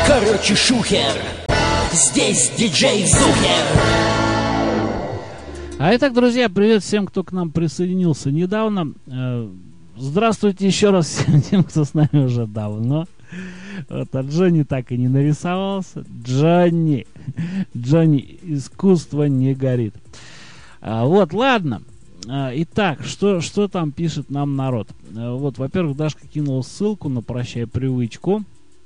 Короче, шухер. Здесь диджей Зухер. А итак, друзья, привет всем, кто к нам присоединился недавно. Здравствуйте еще раз всем тем, кто с нами уже давно. Вот, а Джонни так и не нарисовался. Джонни, искусство не горит. Вот, ладно. Итак, что там пишет нам народ? Вот, во-первых, Дашка кинула ссылку на «Прощай привычку».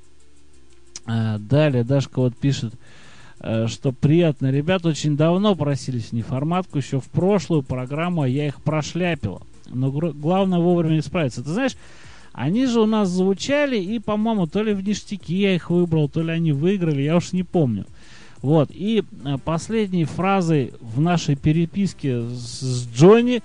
Далее Дашка вот пишет, что приятно, ребят, очень давно просились в неформатку, еще в прошлую программу, а я их прошляпила. Но главное вовремя исправиться. Ты знаешь, они же у нас звучали, и, по-моему, то ли в ништяки я их выбрал, то ли они выиграли, я уж не помню. Вот, и последней фразой в нашей переписке с Джонни,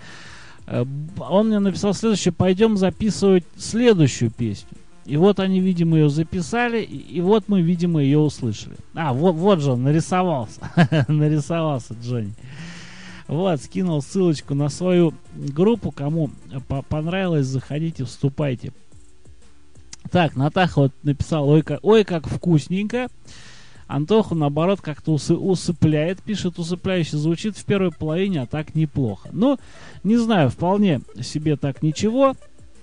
он мне написал следующее: пойдем записывать следующую песню. И вот они, видимо, ее записали, и вот мы, видимо, ее услышали. Вот же он нарисовался. Нарисовался Джонни. Вот, скинул ссылочку на свою группу. Кому понравилось, заходите, вступайте. Так, Натаха вот написал: ой, как вкусненько. Антоху, наоборот, как-то усыпляет. Пишет, усыпляюще звучит в первой половине, а так неплохо. Ну, не знаю, вполне себе так ничего.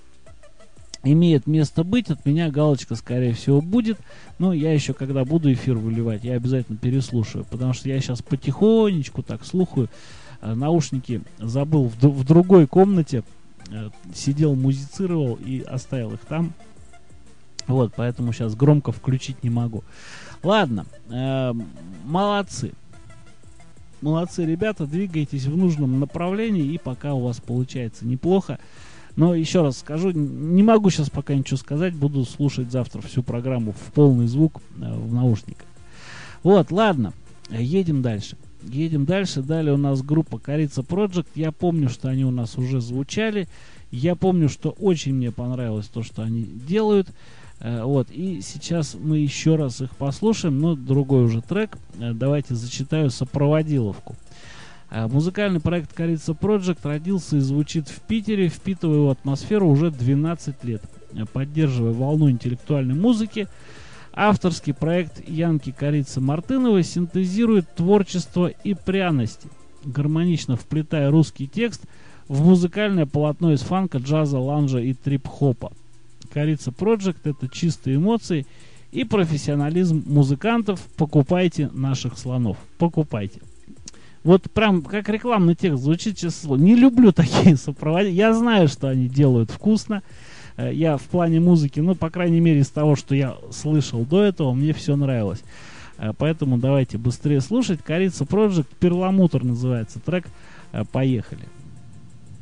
Имеет место быть, от меня галочка, скорее всего, будет. Но я еще, когда буду эфир выливать, я обязательно переслушаю. Потому что я сейчас потихонечку так слухаю. Наушники забыл в другой комнате. Сидел, музицировал и оставил их там. Вот, поэтому сейчас громко включить не могу. Ладно, молодцы. Молодцы, ребята, двигайтесь в нужном направлении. И пока у вас получается неплохо. Но еще раз скажу, не могу сейчас пока ничего сказать, буду слушать завтра всю программу в полный звук в наушниках. Вот, ладно, едем дальше. Далее у нас группа Корица Project. Я помню, что они у нас уже звучали. Я помню, что очень мне понравилось то, что они делают. Вот, и сейчас мы еще раз их послушаем, но другой уже трек. Давайте зачитаю сопроводиловку. Музыкальный проект Корица Project родился и звучит в Питере, впитывая его атмосферу уже 12 лет, поддерживая волну интеллектуальной музыки. Авторский проект Янки Корицы Мартыновой синтезирует творчество и пряности, гармонично вплетая русский текст в музыкальное полотно из фанка, джаза, лаунжа и трип-хопа. Корица Project — это чистые эмоции и профессионализм музыкантов. Покупайте наших слонов. Покупайте. Вот прям как рекламный текст звучит, честно. Не люблю такие сопроводители. Я знаю, что они делают вкусно. Я в плане музыки, ну, по крайней мере, из того, что я слышал до этого, мне все нравилось. Поэтому давайте быстрее слушать. Корица Project, «Перламутр» называется трек. Поехали.